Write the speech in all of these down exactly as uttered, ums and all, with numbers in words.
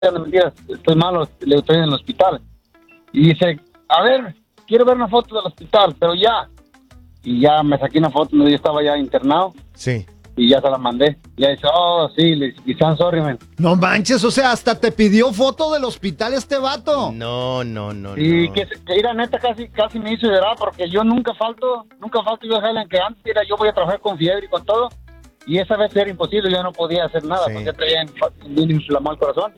no mentiras, estoy malo, le estoy en el hospital. Y dice, a ver, quiero ver una foto del hospital, pero ya. Y ya me saqué una foto donde yo estaba ya internado. Sí. Y ya se la mandé. Y ya dice, oh, sí, le dije, I'm sorry, man. No manches, o sea, hasta te pidió foto del hospital este vato. No, no, no, Y no. que, que era neta, casi casi me hizo llorar porque yo nunca falto, nunca falto yo a Helen, que antes era yo voy a trabajar con fiebre y con todo. Y esa vez era imposible, yo no podía hacer nada, Sí. porque traía bien inflamado el corazón.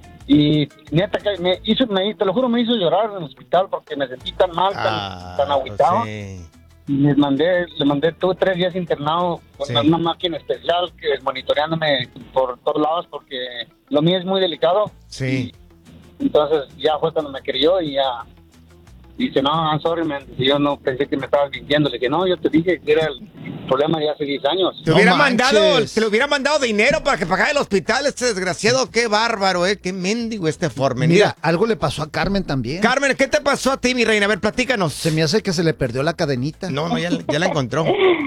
Y neta, que me hizo, me, te lo juro, me hizo llorar en el hospital porque me sentí tan mal, tan, Ah, tan agüitado. sí. Y les mandé, le mandé tuve tres días internado con Sí. una máquina especial que monitoreándome por todos lados porque lo mío es muy delicado. Sí. Y entonces ya fue cuando me crió y ya dice, no, I'm sorry, man. Y yo no pensé que me estabas mintiendo. Le dije, no, yo te dije que era el problema de hace diez años. Te No hubiera manches. mandado, te lo hubiera mandado dinero para que pagara el hospital, este desgraciado, qué bárbaro, eh, qué mendigo este forme. Mira, Mira, algo le pasó a Carmen también. Carmen, ¿qué te pasó a ti, mi reina? A ver, platícanos. Se me hace que se le perdió la cadenita. No, no, ya, ya la encontró.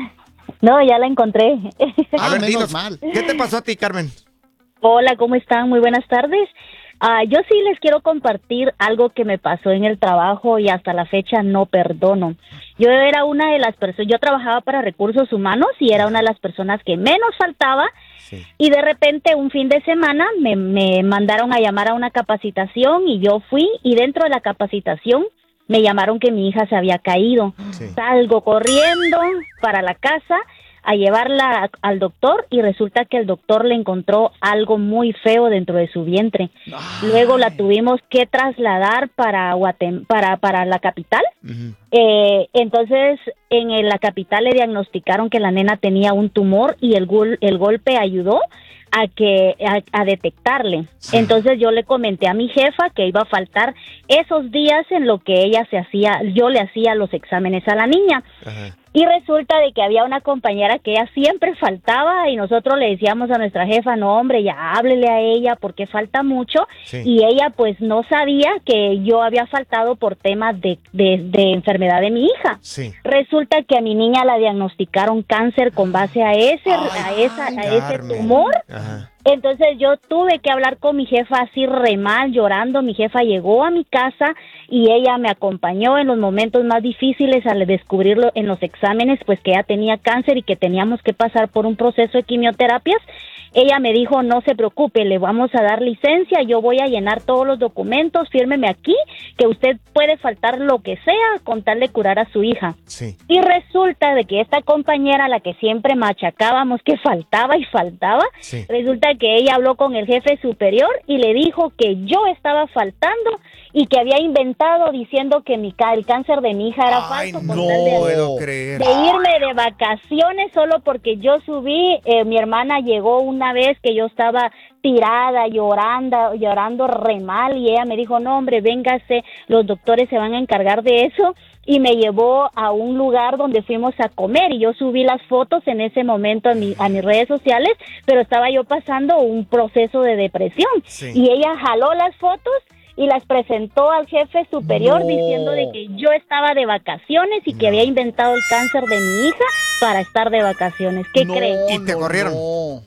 No, ya la encontré. A Ah, ver, menos dinos, mal. ¿qué te pasó a ti, Carmen? Hola, ¿cómo están? Muy buenas tardes. Ah, yo sí les quiero compartir algo que me pasó en el trabajo y hasta la fecha no perdono. Yo era una de las personas, yo trabajaba para recursos humanos y era una de las personas que menos faltaba. Sí. Y de repente un fin de semana me, me mandaron a llamar a una capacitación y yo fui y dentro de la capacitación me llamaron que mi hija se había caído. Sí. Salgo corriendo para la casa a llevarla al doctor y resulta que el doctor le encontró algo muy feo dentro de su vientre. Luego la tuvimos que trasladar para Guatem- para para la capital. Ujú. Eh, entonces en el- la capital le diagnosticaron que la nena tenía un tumor y el gol- el golpe ayudó a que a, a detectarle. Sí. Entonces yo le comenté a mi jefa que iba a faltar esos días en lo que ella se hacía, yo le hacía los exámenes a la niña. Ajá. Y resulta de que había una compañera que ella siempre faltaba y nosotros le decíamos a nuestra jefa, no hombre, ya háblele a ella porque falta mucho. Sí. Y ella pues no sabía que yo había faltado por temas de, de, de enfermedad de mi hija. Sí. Resulta que a mi niña la diagnosticaron cáncer con base a ese, a esa, a ese Carmen. tumor. Ajá. Entonces yo tuve que hablar con mi jefa así re mal, llorando. Mi jefa llegó a mi casa y ella me acompañó en los momentos más difíciles al descubrirlo en los exámenes, pues que ella tenía cáncer y que teníamos que pasar por un proceso de quimioterapias. Ella me dijo, no se preocupe, le vamos a dar licencia, yo voy a llenar todos los documentos, fírmeme aquí, que usted puede faltar lo que sea con tal de curar a su hija. Sí. Y resulta de que esta compañera, a la que siempre machacábamos que faltaba y faltaba, Sí. resulta que ella habló con el jefe superior y le dijo que yo estaba faltando y que había inventado diciendo que mi ca- el cáncer de mi hija era Ay, falso. no con tal de- puedo creer. de irme de vacaciones solo porque yo subí, eh, mi hermana llegó una vez que yo estaba tirada, llorando, llorando re mal y ella me dijo, no hombre, véngase, los doctores se van a encargar de eso y me llevó a un lugar donde fuimos a comer y yo subí las fotos en ese momento a, mi, a mis redes sociales, pero estaba yo pasando un proceso de depresión Sí. y ella jaló las fotos y las presentó al jefe superior No. diciendo de que yo estaba de vacaciones y que No. había inventado el cáncer de mi hija para estar de vacaciones. ¿Qué No, crees? ¿Y te corrieron? no.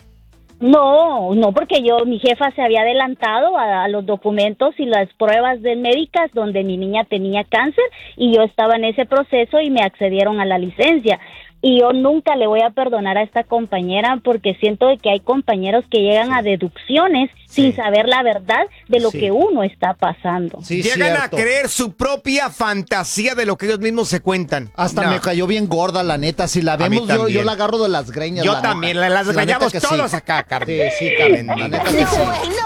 No, no, porque yo, mi jefa se había adelantado a, a los documentos y las pruebas de médicas donde mi niña tenía cáncer y yo estaba en ese proceso y me accedieron a la licencia. Y yo nunca le voy a perdonar a esta compañera porque siento de que hay compañeros que llegan a deducciones Sí. sin saber la verdad de lo Sí. que uno está pasando. Sí, Llegan cierto. a creer su propia fantasía de lo que ellos mismos se cuentan. Hasta No. me cayó bien gorda, la neta. Si la A mí vemos, yo, también. yo la agarro de las greñas. Yo la también, neta. las Sí, la neta regañamos que sí. todos acá, Carmen. Sí, sí, Carmen. La neta que sí.